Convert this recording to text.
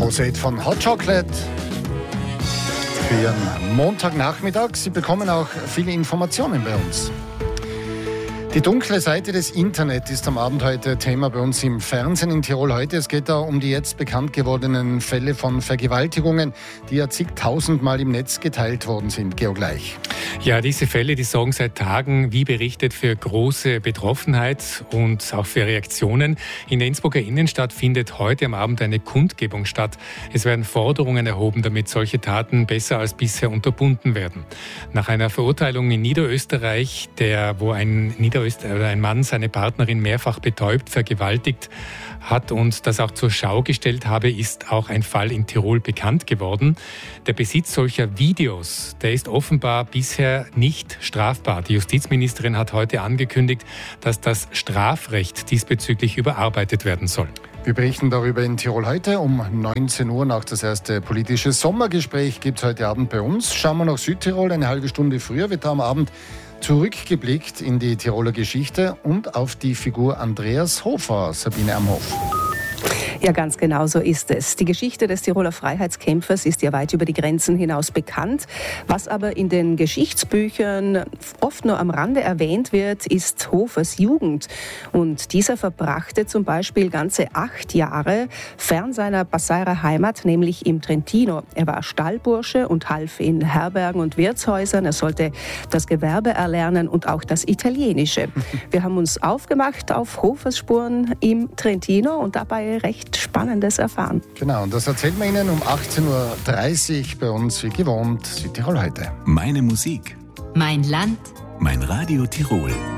große Hit von Hot Chocolate für Ihren Montagnachmittag. Sie bekommen auch viele Informationen bei uns. Die dunkle Seite des Internet ist am Abend heute Thema bei uns im Fernsehen in Tirol heute. Es geht da um die jetzt bekannt gewordenen Fälle von Vergewaltigungen, die ja zigtausendmal im Netz geteilt worden sind. Georg Leich. Ja, diese Fälle, die sorgen seit Tagen, wie berichtet, für große Betroffenheit und auch für Reaktionen. In der Innsbrucker Innenstadt findet heute am Abend eine Kundgebung statt. Es werden Forderungen erhoben, damit solche Taten besser als bisher unterbunden werden. Nach einer Verurteilung in Niederösterreich, wo ein Mann seine Partnerin mehrfach betäubt, vergewaltigt hat und das auch zur Schau gestellt habe, ist auch ein Fall in Tirol bekannt geworden. Der Besitz solcher Videos, der ist offenbar bisher nicht strafbar. Die Justizministerin hat heute angekündigt, dass das Strafrecht diesbezüglich überarbeitet werden soll. Wir berichten darüber in Tirol heute um 19 Uhr. Nach das erste politische Sommergespräch gibt es heute Abend bei uns. Schauen wir nach Südtirol, eine halbe Stunde früher wird da am Abend zurückgeblickt in die Tiroler Geschichte und auf die Figur Andreas Hofer. Sabine Amhoff. Ja, ganz genau so ist es. Die Geschichte des Tiroler Freiheitskämpfers ist ja weit über die Grenzen hinaus bekannt. Was aber in den Geschichtsbüchern oft nur am Rande erwähnt wird, ist Hofers Jugend. Und dieser verbrachte zum Beispiel ganze 8 Jahre fern seiner Passairer Heimat, nämlich im Trentino. Er war Stallbursche und half in Herbergen und Wirtshäusern. Er sollte das Gewerbe erlernen und auch das Italienische. Wir haben uns aufgemacht auf Hofers Spuren im Trentino und dabei recht Spannendes erfahren. Genau, und das erzählen wir Ihnen um 18.30 Uhr bei uns wie gewohnt Südtirol heute. Meine Musik. Mein Land. Mein Radio Tirol.